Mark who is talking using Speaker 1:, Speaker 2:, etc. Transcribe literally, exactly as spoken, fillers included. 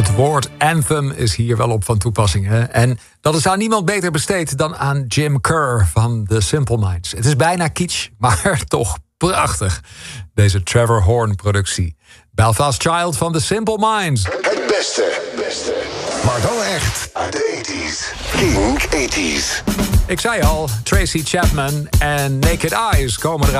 Speaker 1: Het woord anthem is hier wel op van toepassing. Hè? En dat is aan niemand beter besteed dan aan Jim Kerr van The Simple Minds. Het is bijna kitsch, maar toch prachtig. Deze Trevor Horn-productie. Belfast Child van The Simple Minds.
Speaker 2: Het beste, beste. Maar dan echt uit de tachtiger. King tachtig.
Speaker 1: Ik zei al, Tracy Chapman en Naked Eyes komen eraan.